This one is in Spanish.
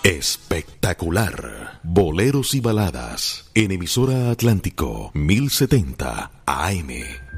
Espectacular. Boleros y baladas. En emisora Atlántico 1070 AM.